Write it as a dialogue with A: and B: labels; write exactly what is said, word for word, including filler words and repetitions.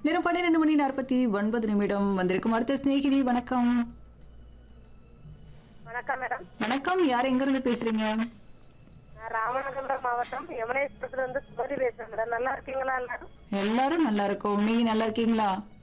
A: நேரம் பன்னிரண்டு மணி நாற்பத்தி ஒன்பது நிமிடம் வந்திருக்கும் அடுத்த சிநேகிதி. வணக்கம்.
B: வணக்கம் மேடம்.
A: வணக்கம். யார் எங்க இருந்து பேசுறீங்க?
B: நான் ராமநாதபுரம் மாவட்டம் யமுனேஸ்வரத்துல இருந்து சுமதி பேசுறேன் மேடம். நல்லா இருக்கீங்களா எல்லாரும்?
A: எல்லாரும் நல்லா இருக்கோம். நீங்க நல்லா இருக்கீங்களா?